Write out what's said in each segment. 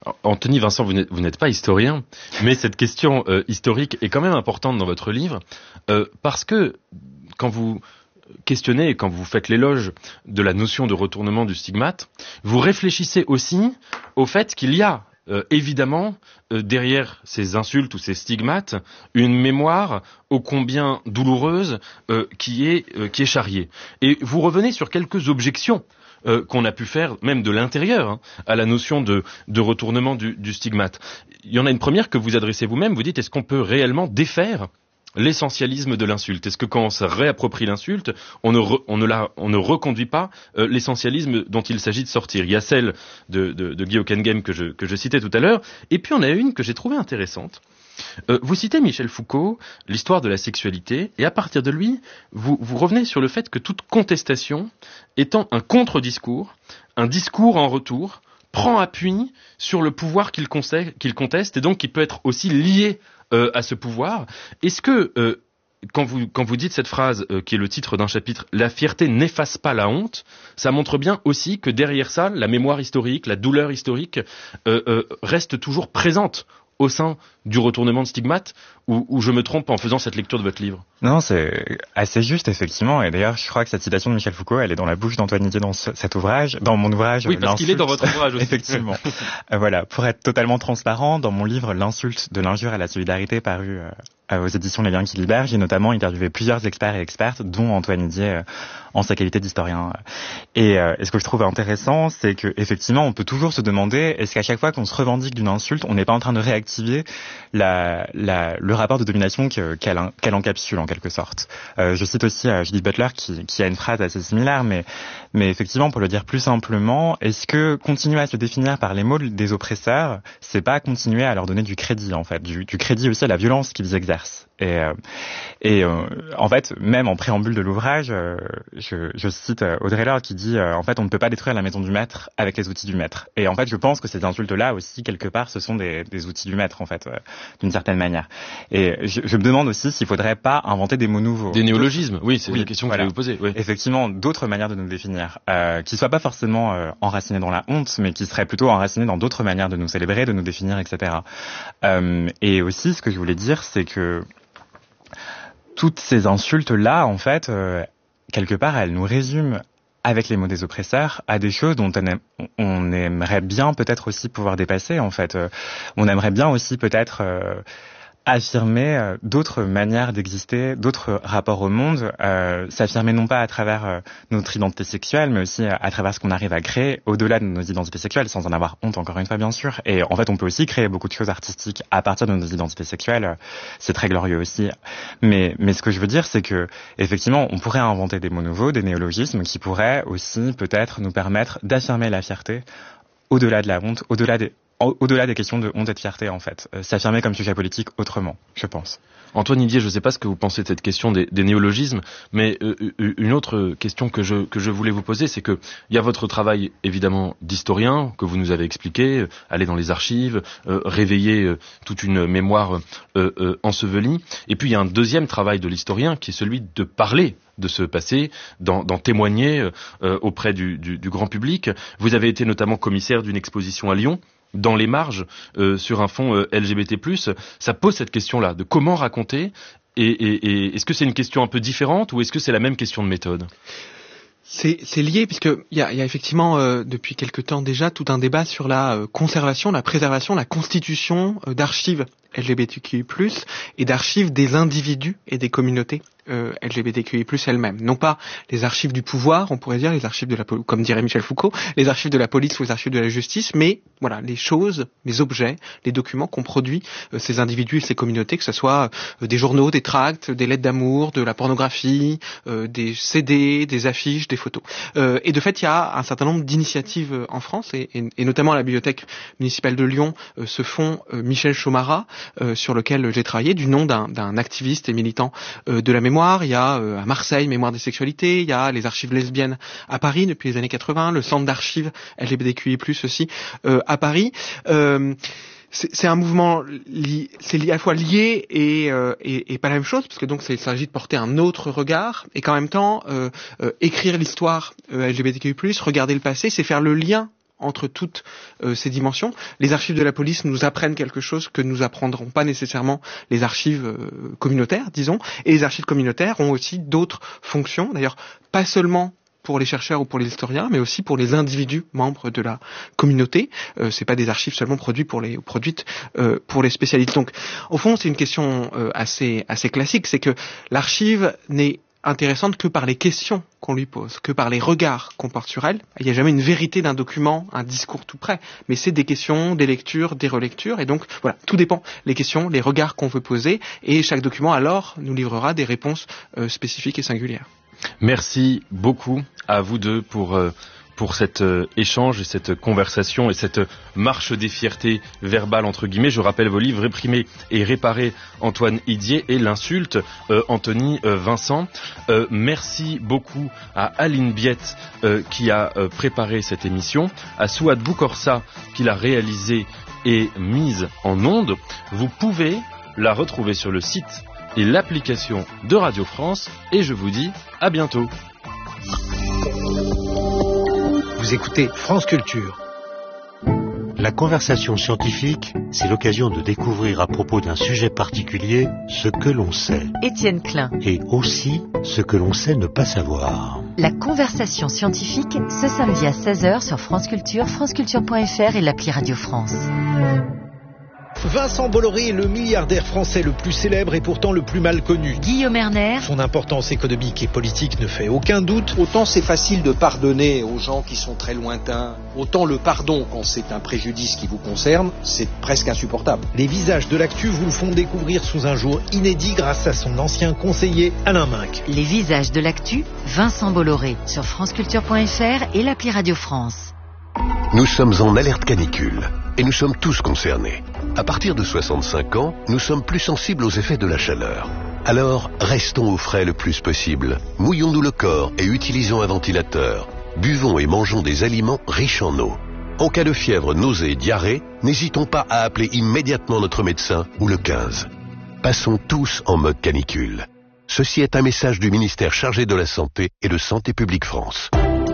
Anthony Vincent, vous n'êtes pas historien, mais cette question historique est quand même importante dans votre livre, parce que quand vous questionnez et quand vous faites l'éloge de la notion de retournement du stigmate, vous réfléchissez aussi au fait qu'il y a évidemment, derrière ces insultes ou ces stigmates, une mémoire ô combien douloureuse qui est charriée. Et vous revenez sur quelques objections qu'on a pu faire, même de l'intérieur, à la notion de retournement du stigmate. Il y en a une première que vous adressez vous-même, vous dites, est-ce qu'on peut réellement défaire l'essentialisme de l'insulte? Est-ce que quand on se réapproprie l'insulte, on ne reconduit pas l'essentialisme dont il s'agit de sortir? Il y a celle de Guy Hockenheim que je citais tout à l'heure, et puis on a une que j'ai trouvée intéressante. Vous citez Michel Foucault, l'histoire de la sexualité, et à partir de lui, vous revenez sur le fait que toute contestation étant un contre-discours, un discours en retour, prend appui sur le pouvoir qu'il conteste, et donc qui peut être aussi lié à ce pouvoir. Est-ce que, quand vous dites cette phrase qui est le titre d'un chapitre, la fierté n'efface pas la honte, ça montre bien aussi que derrière ça, la mémoire historique, la douleur historique reste toujours présente au sein du retournement de stigmate, ou je me trompe en faisant cette lecture de votre livre? Non, c'est assez juste, effectivement. Et d'ailleurs, je crois que cette citation de Michel Foucault, elle est dans la bouche d'Antoine Didier dans cet ouvrage, dans mon ouvrage. Oui, parce qu'il est dans votre ouvrage aussi. Effectivement. Voilà. Pour être totalement transparent, dans mon livre L'insulte de l'injure à la solidarité, paru aux éditions Les Liens qui libèrent, j'ai notamment interviewé plusieurs experts et expertes, dont Antoine Didier, en sa qualité d'historien. Et ce que je trouve intéressant, c'est que effectivement, on peut toujours se demander, est-ce qu'à chaque fois qu'on se revendique d'une insulte, on n'est pas en train de réactiver le rapport de domination qu'elle encapsule en quelque sorte. Je cite aussi Judith Butler qui a une phrase assez similaire, mais effectivement, pour le dire plus simplement, est-ce que continuer à se définir par les mots des oppresseurs, c'est pas continuer à leur donner du crédit en fait, du crédit aussi à la violence qu'ils exercent? Et en fait, même en préambule de l'ouvrage, je cite Audre Lorde qui dit en fait, on ne peut pas détruire la maison du maître avec les outils du maître. Et en fait, je pense que ces insultes-là aussi, quelque part, ce sont des outils du maître, en fait, d'une certaine manière. Et je me demande aussi s'il faudrait pas inventer des mots nouveaux. Des néologismes, oui, c'est la question que je vais vous poser. Oui. Effectivement, d'autres manières de nous définir, qui soient pas forcément enracinées dans la honte, mais qui seraient plutôt enracinées dans d'autres manières de nous célébrer, de nous définir, etc. Et aussi, ce que je voulais dire, c'est que toutes ces insultes-là, en fait, quelque part, elles nous résument, avec les mots des oppresseurs, à des choses dont on aimerait bien peut-être aussi pouvoir dépasser, en fait. On aimerait bien aussi peut-être affirmer d'autres manières d'exister, d'autres rapports au monde, s'affirmer non pas à travers notre identité sexuelle, mais aussi à travers ce qu'on arrive à créer au-delà de nos identités sexuelles, sans en avoir honte encore une fois bien sûr. Et en fait, on peut aussi créer beaucoup de choses artistiques à partir de nos identités sexuelles. C'est très glorieux aussi. Mais ce que je veux dire, c'est que effectivement, on pourrait inventer des mots nouveaux, des néologismes qui pourraient aussi peut-être nous permettre d'affirmer la fierté au-delà de la honte, au-delà des questions de honte et de fierté, en fait. S'affirmer comme sujet politique autrement, je pense. Antoine Didier, je ne sais pas ce que vous pensez de cette question des néologismes, mais une autre question que je voulais vous poser, c'est que il y a votre travail, évidemment, d'historien, que vous nous avez expliqué, aller dans les archives, réveiller toute une mémoire ensevelie. Et puis, il y a un deuxième travail de l'historien, qui est celui de parler de ce passé, d'en témoigner auprès du grand public. Vous avez été notamment commissaire d'une exposition à Lyon, dans les marges, sur un fond LGBT+, ça pose cette question-là, de comment raconter, et est-ce que c'est une question un peu différente, ou est-ce que c'est la même question de méthode? C'est lié, puisqu'il y a effectivement, depuis quelque temps déjà, tout un débat sur la conservation, la préservation, la constitution d'archives LGBTQI+, et d'archives des individus et des communautés LGBTQI+, elles-mêmes. Non pas les archives du pouvoir, on pourrait dire, les archives de la police, comme dirait Michel Foucault, les archives de la police ou les archives de la justice, mais voilà, les choses, les objets, les documents qu'ont produits ces individus et ces communautés, que ce soit des journaux, des tracts, des lettres d'amour, de la pornographie, des CD, des affiches, des photos. Et de fait, il y a un certain nombre d'initiatives en France, et notamment à la bibliothèque municipale de Lyon, ce fonds Michel Chomara, sur lequel j'ai travaillé, du nom d'un activiste et militant de la mémoire. Il y a à Marseille, Mémoire des sexualités, il y a les archives lesbiennes à Paris depuis les années 80, le centre d'archives LGBTQI+, aussi à Paris. C'est un mouvement, c'est à la fois lié et pas la même chose, parce que donc il s'agit de porter un autre regard, et qu'en même temps, écrire l'histoire LGBTQI+, regarder le passé, c'est faire le lien entre toutes ces dimensions. Les archives de la police nous apprennent quelque chose que nous apprendront pas nécessairement les archives communautaires, disons, et les archives communautaires ont aussi d'autres fonctions, d'ailleurs pas seulement pour les chercheurs ou pour les historiens, mais aussi pour les individus membres de la communauté. C'est pas des archives seulement produites pour les spécialistes. Donc, au fond, c'est une question assez classique, c'est que l'archive n'est intéressante que par les questions qu'on lui pose, que par les regards qu'on porte sur elle. Il n'y a jamais une vérité d'un document, un discours tout prêt, mais c'est des questions, des lectures, des relectures, et donc voilà, tout dépend, les questions, les regards qu'on veut poser, et chaque document alors nous livrera des réponses spécifiques et singulières. Merci beaucoup à vous deux pour cet échange et cette conversation et cette marche des fiertés verbales entre guillemets. Je rappelle vos livres Réprimer et réparer, Antoine Idier, et L'insulte, Anthony Vincent. Merci beaucoup à Aline Biette qui a préparé cette émission, à Souad Boukorsa qui l'a réalisée et mise en onde. Vous pouvez la retrouver sur le site et l'application de Radio France, et je vous dis à bientôt. Vous écoutez France Culture. La conversation scientifique, c'est l'occasion de découvrir à propos d'un sujet particulier ce que l'on sait. Étienne Klein. Et aussi ce que l'on sait ne pas savoir. La conversation scientifique, ce samedi à 16h sur France Culture, franceculture.fr et l'appli Radio France. Vincent Bolloré est le milliardaire français le plus célèbre et pourtant le plus mal connu. Guillaume Erner. Son importance économique et politique ne fait aucun doute. Autant c'est facile de pardonner aux gens qui sont très lointains, autant le pardon quand c'est un préjudice qui vous concerne, c'est presque insupportable. Les visages de l'actu vous le font découvrir sous un jour inédit grâce à son ancien conseiller Alain Minc. Les visages de l'actu, Vincent Bolloré, sur franceculture.fr et l'appli Radio France. Nous sommes en alerte canicule et nous sommes tous concernés. À partir de 65 ans, nous sommes plus sensibles aux effets de la chaleur. Alors, restons au frais le plus possible. Mouillons-nous le corps et utilisons un ventilateur. Buvons et mangeons des aliments riches en eau. En cas de fièvre, nausées, diarrhée, n'hésitons pas à appeler immédiatement notre médecin ou le 15. Passons tous en mode canicule. Ceci est un message du ministère chargé de la Santé et de Santé publique France.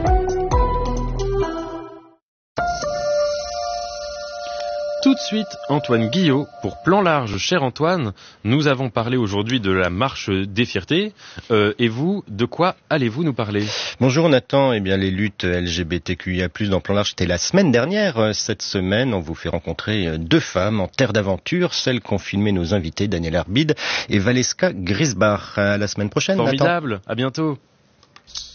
Tout de suite, Antoine Guillot, pour Plan Large. Cher Antoine, nous avons parlé aujourd'hui de la marche des fiertés. Et vous, de quoi allez-vous nous parler ? Bonjour Nathan, eh bien les luttes LGBTQIA+, dans Plan Large, c'était la semaine dernière. Cette semaine, on vous fait rencontrer deux femmes en terre d'aventure, celles qu'ont filmé nos invités, Daniel Arbide et Valeska Grisbach. À la semaine prochaine, Formidable, Nathan. À bientôt.